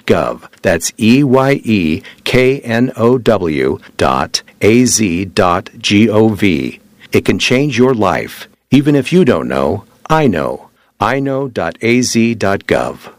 EYEKNOW.gov. That's EYEKNOW.az.gov. It can change your life. Even if you don't know, I know. iknow.az.gov.